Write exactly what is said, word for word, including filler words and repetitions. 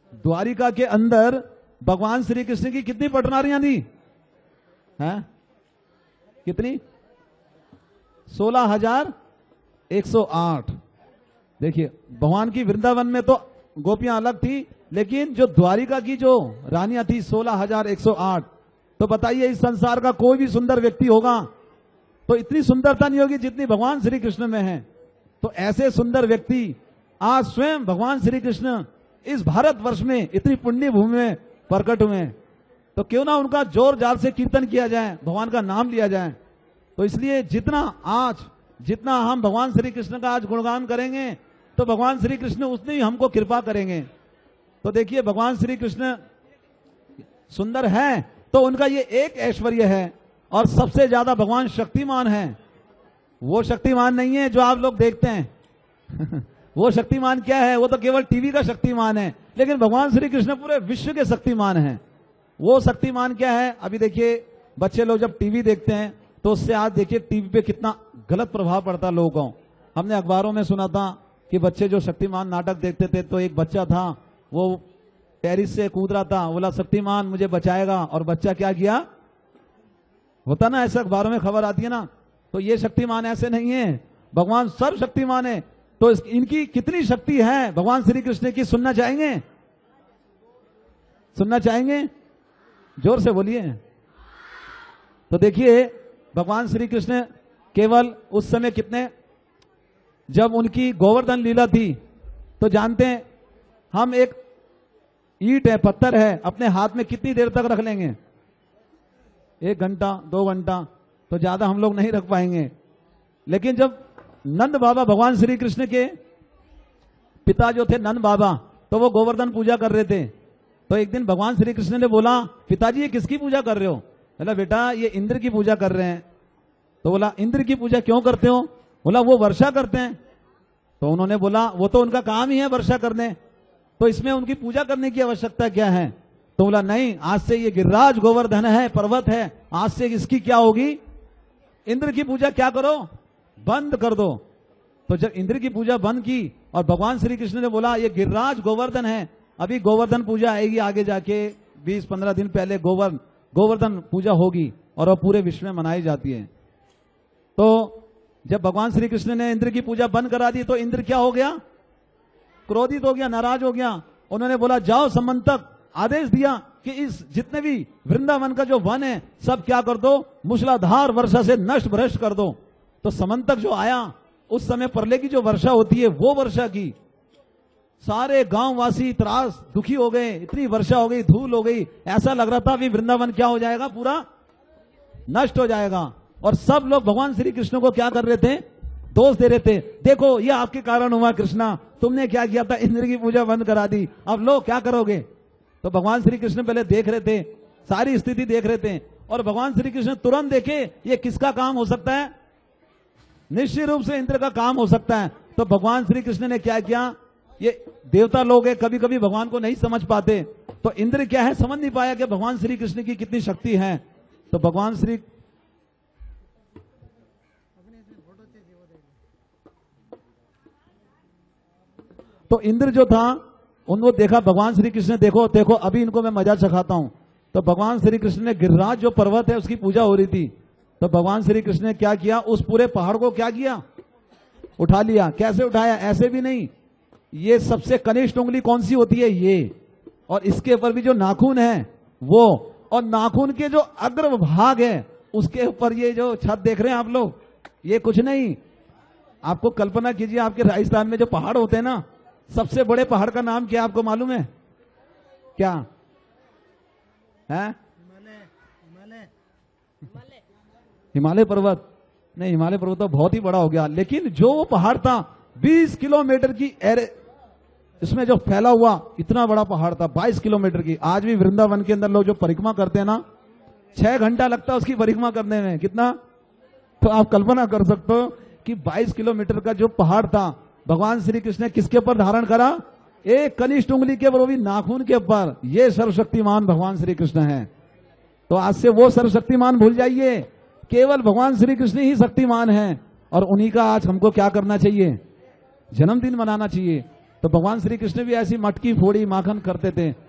द्वारिका के अंदर भगवान श्री कृष्ण की कितनी पटनारियां थी हैं? कितनी? सोलह हजार एक सौ आठ। देखिए भगवान की वृंदावन में तो गोपियां अलग थी, लेकिन जो द्वारिका की जो रानियां थी सोलह हजार एक सौ आठ। तो बताइए इस संसार का कोई भी सुंदर व्यक्ति होगा तो इतनी सुंदरता नहीं होगी जितनी भगवान श्री कृष्ण में है। तो ऐसे सुंदर व्यक्ति आज स्वयं भगवान श्री कृष्ण इस भारतवर्ष में इतनी पुण्य भूमि में प्रकट हुए, तो क्यों ना उनका जोर जार से कीर्तन किया जाए, भगवान का नाम लिया जाए। तो इसलिए जितना आज जितना हम भगवान श्री कृष्ण का आज गुणगान करेंगे तो भगवान श्री कृष्ण उतनी ही हमको कृपा करेंगे। तो देखिए भगवान श्री कृष्ण सुंदर है तो उनका ये एक ऐश्वर्य है, और सबसे ज्यादा भगवान शक्तिमान है। वो शक्तिमान नहीं है जो आप लोग देखते हैं वो शक्तिमान क्या है? वो तो केवल टीवी का शक्तिमान है, लेकिन भगवान श्री कृष्ण पूरे विश्व के शक्तिमान हैं। वो शक्तिमान क्या है? अभी देखिए बच्चे लोग जब टीवी देखते हैं तो उससे आज देखिए टीवी पे कितना गलत प्रभाव पड़ता है लोगों को। हमने अखबारों में सुना था कि बच्चे जो शक्तिमान नाटक देखते थे तो एक बच्चा था वो टेरिस से कूद रहा था, बोला शक्तिमान मुझे बचाएगा, और बच्चा क्या किया? होता ना ऐसा, अखबारों में खबर आती है ना। तो ये शक्तिमान ऐसे नहीं है, भगवान सर्वशक्तिमान है। तो इनकी कितनी शक्ति है भगवान श्री कृष्ण की, सुनना चाहेंगे? सुनना चाहेंगे? जोर से बोलिए। तो देखिए भगवान श्री कृष्ण केवल उस समय कितने, जब उनकी गोवर्धन लीला थी तो जानते हैं हम एक ईंट है, पत्थर है, अपने हाथ में कितनी देर तक रख लेंगे? एक घंटा, दो घंटा, तो ज्यादा हम लोग नहीं रख पाएंगे। लेकिन जब नंद बाबा भगवान श्री कृष्ण के पिता जो थे नंद बाबा, तो वो गोवर्धन पूजा कर रहे थे। तो एक दिन भगवान श्री कृष्ण ने बोला, पिताजी ये किसकी पूजा कर रहे हो? बोला बेटा ये इंद्र की पूजा कर रहे हैं। तो बोला इंद्र की पूजा क्यों करते हो? बोला वो वर्षा करते हैं। तो उन्होंने बोला वो तो उनका काम ही है वर्षा करने, तो इसमें उनकी पूजा करने की आवश्यकता क्या है? तो बोला नहीं, आज से ये गिरिराज गोवर्धन है, पर्वत है, आज से इसकी क्या होगी? इंद्र की पूजा क्या करो? बंद कर दो। तो जब इंद्र की पूजा बंद की और भगवान श्री कृष्ण ने बोला ये गिरिराज गोवर्धन है, अभी गोवर्धन पूजा आएगी आगे जाके, बीस पंद्रह दिन पहले गोवर्धन गोवर्धन पूजा होगी और वह पूरे विश्व में मनाई जाती है। तो जब भगवान श्री कृष्ण ने इंद्र की पूजा बंद करा दी तो इंद्र क्या हो गया? क्रोधित हो गया, नाराज हो गया। उन्होंने बोला जाओ समंतक, आदेश दिया कि इस जितने भी वृंदावन का जो वन है सब क्या कर दो, मूसलाधार वर्षा से नष्ट भ्रष्ट कर दो। तो समंतक जो आया, उस समय प्रलय की जो वर्षा होती है वो वर्षा की, सारे गांव वासी त्रास दुखी हो गए, इतनी वर्षा हो गई, धूल हो गई, ऐसा लग रहा था अभी वृंदावन क्या हो जाएगा? पूरा नष्ट हो जाएगा। और सब लोग भगवान श्री कृष्ण को क्या कर रहे थे? दोष दे रहे थे, देखो ये आपके कारण हुआ कृष्णा, तुमने क्या किया था? इंद्र की पूजा बंद करा दी, अब लोग क्या करोगे? तो भगवान श्री कृष्ण पहले देख रहे थे, सारी स्थिति देख रहे थे, और भगवान श्री कृष्ण तुरंत देखे ये किसका काम हो सकता है? निश्चित रूप से इंद्र का काम हो सकता है। तो भगवान श्री कृष्ण ने क्या किया? ये देवता लोग है, कभी कभी भगवान को नहीं समझ पाते, तो इंद्र क्या है समझ नहीं पाया कि भगवान श्री कृष्ण की कितनी शक्ति है। तो भगवान श्री तो इंद्र जो था उनको देखा भगवान श्री कृष्ण, देखो देखो अभी इनको मैं मजा चखाता हूं। तो भगवान श्री कृष्ण ने गिरिराज जो पर्वत है उसकी पूजा हो रही थी, तो भगवान श्री कृष्ण ने क्या किया? उस पूरे पहाड़ को क्या किया? उठा लिया। कैसे उठाया? ऐसे भी नहीं, ये सबसे कनिष्ठ उंगली कौन सी होती है? ये, और इसके ऊपर भी जो नाखून है वो, और नाखून के जो अग्र भाग है उसके ऊपर ये जो छत देख रहे हैं आप लोग, ये कुछ नहीं, आपको कल्पना कीजिए आपके राजस्थान में जो पहाड़ होते हैं ना, सबसे बड़े पहाड़ का नाम क्या आपको मालूम है? क्या है? हिमालय पर्वत। नहीं, हिमालय पर्वत तो बहुत ही बड़ा हो गया, लेकिन जो पहाड़ था बीस किलोमीटर की एरे, इसमें जो फैला हुआ इतना बड़ा पहाड़ था बाईस किलोमीटर की। आज भी वृंदावन के अंदर लोग जो परिक्रमा करते हैं ना, छह घंटा लगता है उसकी परिक्रमा करने में। कितना? तो आप कल्पना कर सकते हो कि बाईस किलोमीटर का जो पहाड़ था भगवान श्री कृष्ण ने किसके ऊपर धारण करा? एक कनिष्ठ उंगली के ऊपर, वो भी नाखून के ऊपर। ये सर्वशक्तिमान भगवान श्री कृष्ण है। तो आज से वो सर्वशक्तिमान भूल जाइए, केवल भगवान श्री कृष्ण ही शक्तिमान है, और उन्हीं का आज हमको क्या करना चाहिए? जन्मदिन मनाना चाहिए। तो भगवान श्री कृष्ण भी ऐसी मटकी फोड़ी माखन करते थे।